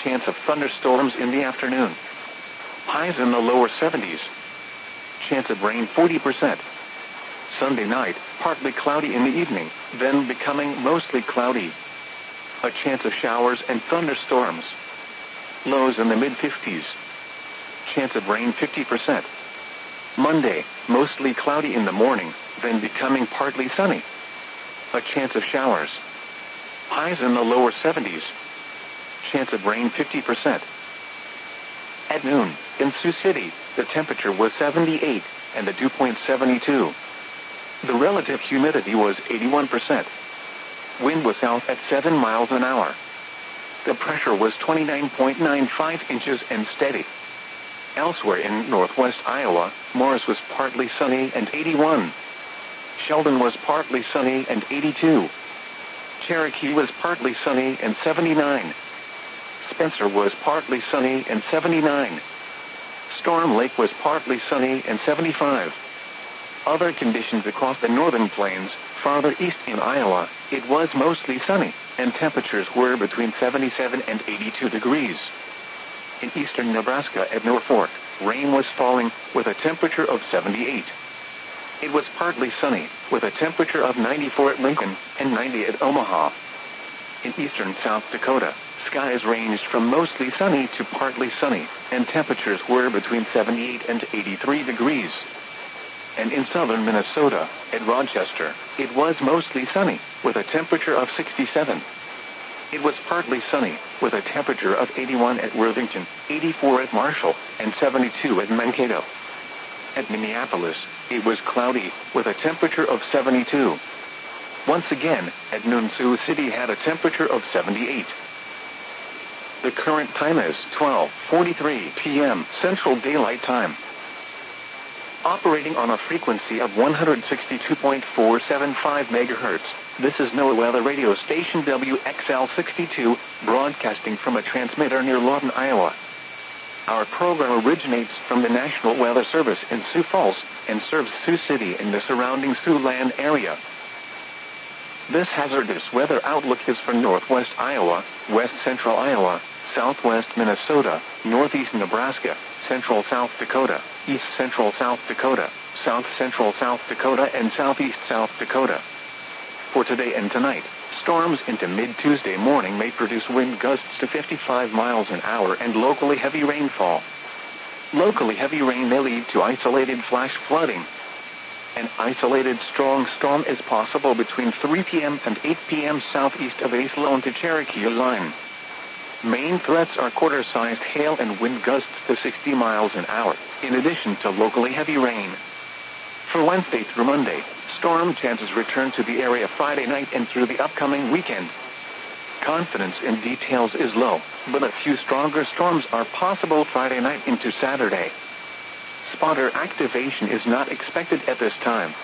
chance of thunderstorms in the afternoon. Highs in the lower 70s. Chance of rain 40%. Sunday night, partly cloudy in the evening, then becoming mostly cloudy. A chance of showers and thunderstorms. Lows in the mid-50s. Chance of rain 50%. Monday, mostly cloudy in the morning, then becoming partly sunny. A chance of showers. Highs in the lower 70s. Chance of rain 50%. At noon, in Sioux City, the temperature was 78, and the dew point 72. The relative humidity was 81%. Wind was south at 7 miles an hour. The pressure was 29.95 inches and steady. Elsewhere in northwest Iowa, Morris was partly sunny and 81. Sheldon was partly sunny and 82. Cherokee was partly sunny and 79. Spencer was partly sunny and 79. Storm Lake was partly sunny and 75. Other conditions across the northern plains, farther east in Iowa, it was mostly sunny, and temperatures were between 77 and 82 degrees. In eastern Nebraska at Norfolk, rain was falling, with a temperature of 78. It was partly sunny, with a temperature of 94 at Lincoln, and 90 at Omaha. In eastern South Dakota, skies ranged from mostly sunny to partly sunny, and temperatures were between 78 and 83 degrees. And in southern Minnesota, at Rochester, it was mostly sunny, with a temperature of 67. It was partly sunny, with a temperature of 81 at Worthington, 84 at Marshall, and 72 at Mankato. At Minneapolis, it was cloudy, with a temperature of 72. Once again, at noon Sioux City had a temperature of 78. The current time is 12:43 p.m. Central Daylight Time. Operating on a frequency of 162.475 MHz, this is NOAA weather radio station WXL62, broadcasting from a transmitter near Lawton, Iowa. Our program originates from the National Weather Service in Sioux Falls and serves Sioux City and the surrounding Siouxland area. This hazardous weather outlook is for northwest Iowa, west central Iowa, southwest Minnesota, northeast Nebraska, central South Dakota, east central South Dakota, south central South Dakota, and southeast South Dakota. For today and tonight, storms into mid-Tuesday morning may produce wind gusts to 55 miles an hour and locally heavy rainfall. Locally heavy rain may lead to isolated flash flooding. An isolated strong storm is possible between 3 p.m. and 8 p.m. southeast of Aislone to Cherokee line. Main threats are quarter-sized hail and wind gusts to 60 miles an hour, in addition to locally heavy rain. For Wednesday through Monday, storm chances return to the area Friday night and through the upcoming weekend. Confidence in details is low, but a few stronger storms are possible Friday night into Saturday. Spotter activation is not expected at this time.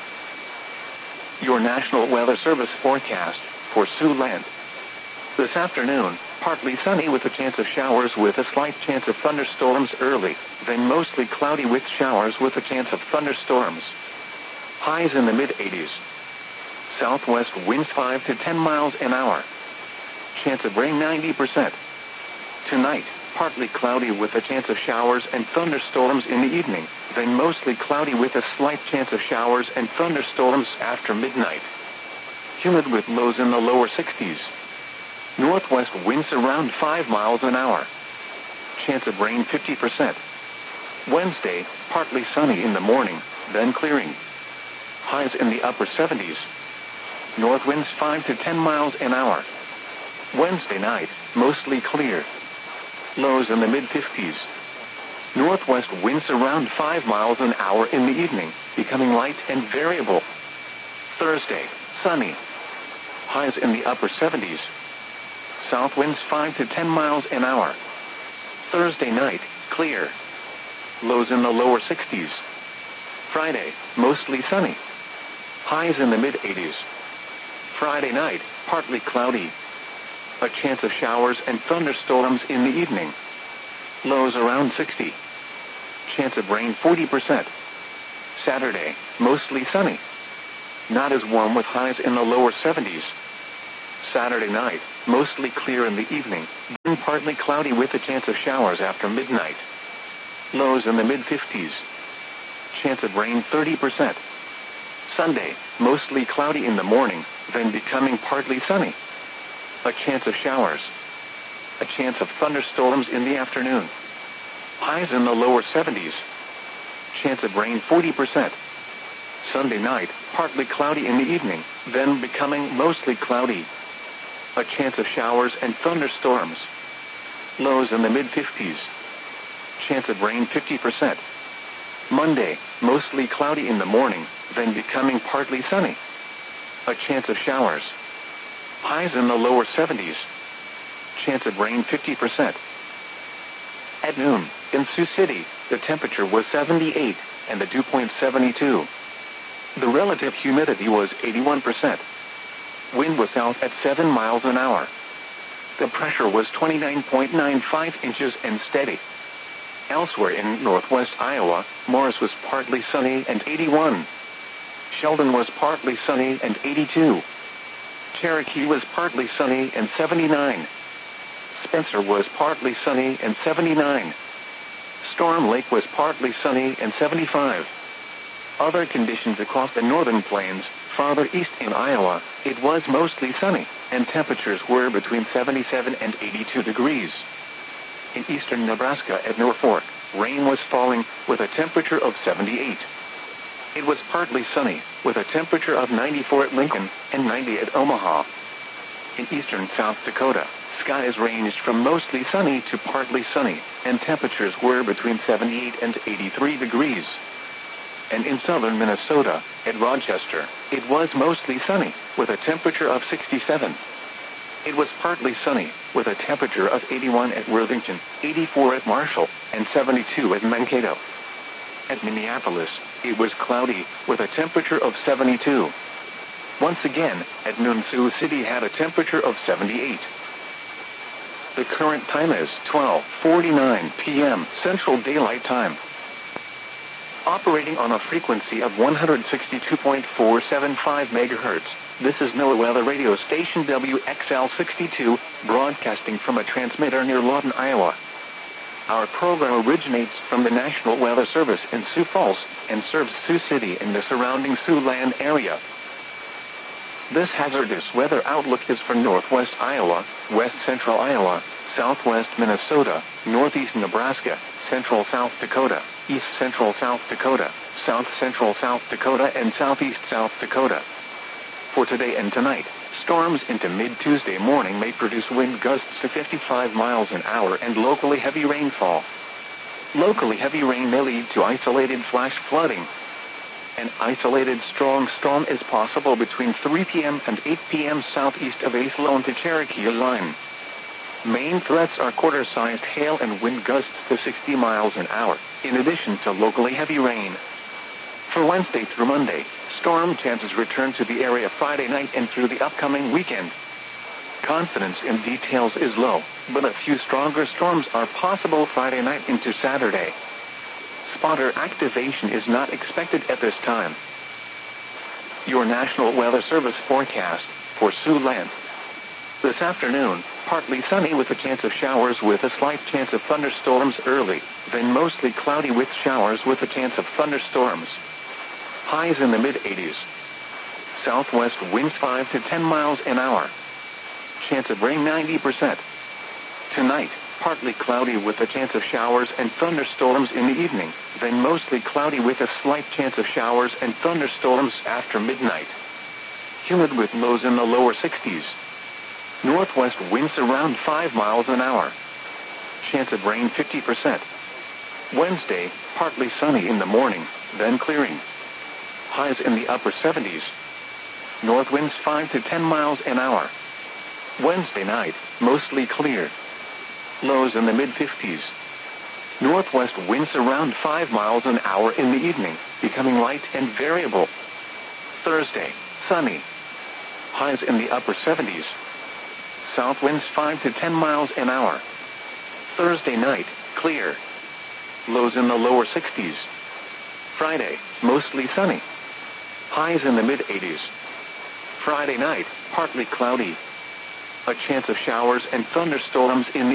Your National Weather Service forecast for Siouxland. This afternoon, partly sunny with a chance of showers with a slight chance of thunderstorms early, then mostly cloudy with showers with a chance of thunderstorms. Highs in the mid-80s. Southwest winds 5 to 10 miles an hour. Chance of rain 90%. Tonight, partly cloudy with a chance of showers and thunderstorms in the evening, then mostly cloudy with a slight chance of showers and thunderstorms after midnight. Humid with lows in the lower 60s. Northwest winds around 5 miles an hour. Chance of rain 50%. Wednesday, partly sunny in the morning, then clearing. Highs in the upper 70s. North winds 5 to 10 miles an hour. Wednesday night, mostly clear. Lows in the mid-50s. Northwest winds around 5 miles an hour in the evening, becoming light and variable. Thursday, sunny. Highs in the upper 70s. South winds 5 to 10 miles an hour. Thursday night, clear. Lows in the lower 60s. Friday, mostly sunny. Highs in the mid-80s. Friday night, partly cloudy. A chance of showers and thunderstorms in the evening. Lows around 60. Chance of rain 40%. Saturday, mostly sunny. Not as warm with highs in the lower 70s. Saturday night, mostly clear in the evening. Partly cloudy with a chance of showers after midnight. Lows in the mid-50s. Chance of rain 30%. Sunday, mostly cloudy in the morning, then becoming partly sunny. A chance of showers. A chance of thunderstorms in the afternoon. Highs in the lower 70s. Chance of rain 40%. Sunday night, partly cloudy in the evening, then becoming mostly cloudy. A chance of showers and thunderstorms. Lows in the mid-50s. Chance of rain 50%. Monday, mostly cloudy in the morning, then becoming partly sunny. A chance of showers. Highs in the lower 70s. Chance of rain 50%. At noon, in Sioux City, the temperature was 78, and the dew point 72. The relative humidity was 81%. Wind was south at 7 miles an hour. The pressure was 29.95 inches and steady. Elsewhere in northwest Iowa, Morris was partly sunny and 81. Sheldon was partly sunny and 82. Cherokee was partly sunny and 79. Spencer was partly sunny and 79. Storm Lake was partly sunny and 75. Other conditions across the northern plains, farther east in Iowa, it was mostly sunny, and temperatures were between 77 and 82 degrees. In eastern Nebraska at Norfolk, rain was falling, with a temperature of 78. It was partly sunny, with a temperature of 94 at Lincoln, and 90 at Omaha. In eastern South Dakota, skies ranged from mostly sunny to partly sunny, and temperatures were between 78 and 83 degrees. And in southern Minnesota, at Rochester, it was mostly sunny, with a temperature of 67. It was partly sunny, with a temperature of 81 at Worthington, 84 at Marshall, and 72 at Mankato. At Minneapolis, it was cloudy, with a temperature of 72. Once again, at noon Sioux City had a temperature of 78. The current time is 12:49 p.m. Central Daylight Time. Operating on a frequency of 162.475 MHz, this is NOAA Weather Radio Station WXL62, broadcasting from a transmitter near Lawton, Iowa. Our program originates from the National Weather Service in Sioux Falls and serves Sioux City and the surrounding Siouxland area. This hazardous weather outlook is for northwest Iowa, west central Iowa, southwest Minnesota, northeast Nebraska, central South Dakota, east central South Dakota, south central South Dakota, and southeast South Dakota. For today and tonight, storms into mid-Tuesday morning may produce wind gusts to 55 miles an hour and locally heavy rainfall. Locally heavy rain may lead to isolated flash flooding. An isolated strong storm is possible between 3 p.m. and 8 p.m. southeast of Athlone to Cherokee line. Main threats are quarter-sized hail and wind gusts to 60 miles an hour, in addition to locally heavy rain. For Wednesday through Monday, storm chances return to the area Friday night and through the upcoming weekend. Confidence in details is low, but a few stronger storms are possible Friday night into Saturday. Spotter activation is not expected at this time. Your National Weather Service forecast for Siouxland. This afternoon, partly sunny with a chance of showers with a slight chance of thunderstorms early, then mostly cloudy with showers with a chance of thunderstorms. Highs in the mid-80s. Southwest winds 5 to 10 miles an hour. Chance of rain 90%. Tonight, partly cloudy with a chance of showers and thunderstorms in the evening, then mostly cloudy with a slight chance of showers and thunderstorms after midnight. Humid with lows in the lower 60s. Northwest winds around 5 miles an hour. Chance of rain 50%. Wednesday, partly sunny in the morning, then clearing. Highs in the upper 70s. North winds 5 to 10 miles an hour. Wednesday night, mostly clear. Lows in the mid-50s. Northwest winds around 5 miles an hour in the evening, becoming light and variable. Thursday, sunny. Highs in the upper 70s. South winds 5 to 10 miles an hour. Thursday night, clear. Lows in the lower 60s. Friday, mostly sunny. Highs in the mid-80s. Friday night, partly cloudy. A chance of showers and thunderstorms in the